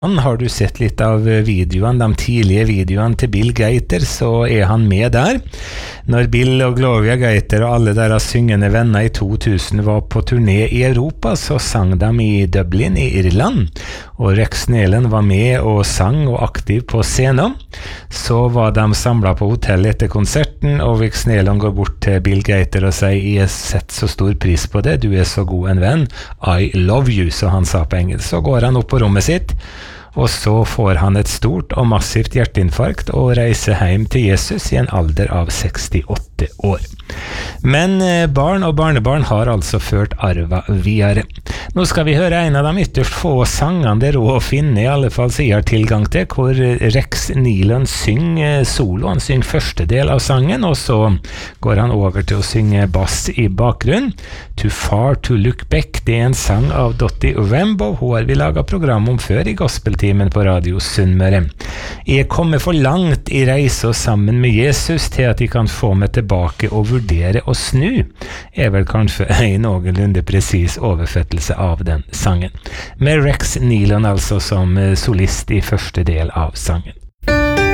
Har du sett litt av videoene, de tidlige videoene til Bill Gaither, så han med der. Når Bill og Gloria Gaither og alle deres syngende venner i 2000 var på turné i Europa, så sang de i Dublin i Irland, og Rex Nelan var med og sang og aktiv på scenen. Så var de samlet på hotellet etter konserten, og Rex Nelan går bort til Bill Gaither og sier «Jeg setter så stor pris på det, du så god en venn, I love you», så han sa på engelsk. Så går han opp på rommet sitt, og så får han et stort og massivt hjerteinfarkt og reiser hjem til Jesus i en alder av 68 år. Men barn og barnebarn har altså ført arva videre. Nå skal vi høre en av de ytterst få sangene det er å finne, i alle fall så jeg har tilgang til, hvor Rex Nelan synger solo. Han synger første del av sangen, og så går han over til å synge bass i bakgrunnen. Too Far to Look Back, det en sang av Dottie Rambo. Hun har vi laget program om før i Gospeltimen på Radio Sunnmøre. Jeg kommer for langt i reise sammen med Jesus til at jeg kan få meg tilbake og vurdere å snu, vel kanskje en noenlunde presis oversettelse av den sangen. Med Rex Nelan altså som solist i første del av sangen.